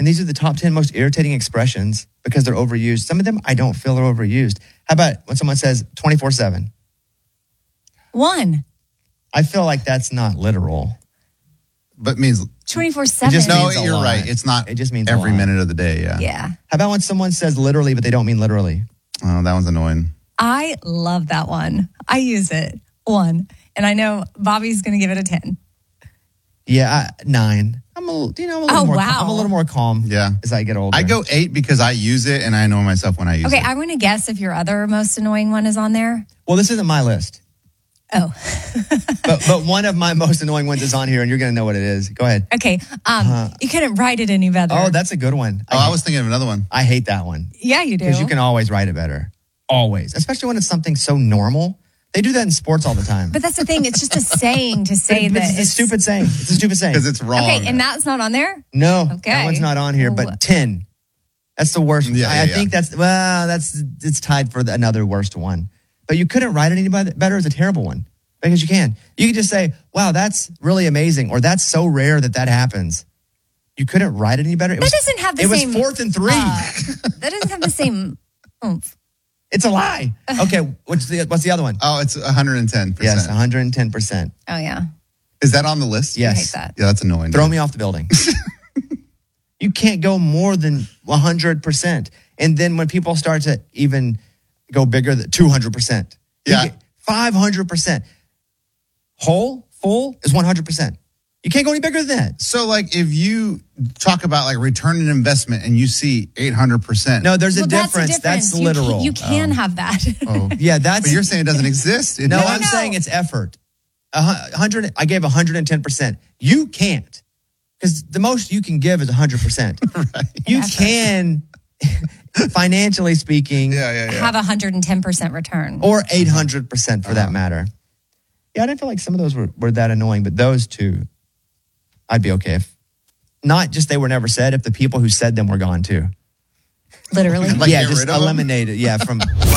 And these are the top 10 most irritating expressions because they're overused. Some of them I don't feel are overused. How about when someone says 24/7? 1. I feel like that's not literal. But means 24/7. no, means a you're lot. right. It's not It just means a every lot. minute of the day. Yeah. Yeah. How about when someone says literally, but they don't mean literally? Oh, that one's annoying. I love that one. I use it. 1. And I know Bobby's going to give it a 10. Yeah, 9. I'm a little more. wow. I'm a little more calm. Yeah. As I get older. I go 8 because I use it and I annoy myself when I use Okay, it. I want to guess if your other most annoying one is on there. Well, this isn't my list, Oh, but one of my most annoying ones is on here, and you're going to know what it is. Go ahead. okay. You couldn't write it any better. Oh, that's a good one. I was thinking of another one. I hate that one yeah, you do. because you can always write it better. Always, especially when it's something so normal. They do that in sports all the time. But that's the thing. It's just a saying to say But that it's a stupid saying. It's a stupid saying. Because it's wrong. Okay, and that's not on there? No, Okay. that one's not on here. But 10, that's the worst. Yeah, I yeah. think it's tied for another worst one. But you couldn't write it any better as a terrible one because you can. You could just say, "Wow, that's really amazing," or "That's so rare that happens." You couldn't write it any better. That doesn't have the same... It was 4th and 3. that doesn't have the same oomph. It's a lie. Okay, what's the other one? Oh, it's 110%. Yes, 110%. Oh, yeah. Is that on the list? Yes. I hate that. Yeah, that's annoying. Throw me off the building. You can't go more than 100%. And then when people start to even go bigger than 200%. Yeah. 500%. Full is 100%. You can't go any bigger than that. So, like, if you talk about like return on investment and you see 800%. No, there's Well, a difference. That's You literal. You can have that. Oh, Yeah, that's. but you're saying it doesn't exist. no, No, I'm no. saying it's effort. 100. I gave 110%. You can't, because the most you can give is 100%. Right. You Effort. can, financially speaking, Yeah. Have 110% return. or 800% for that matter. Yeah, I didn't feel like some of those were that annoying, but those two, I'd be okay if not just they were never said, if the people who said them were gone too. Literally. Like, yeah, get just rid of them? eliminated. Yeah, from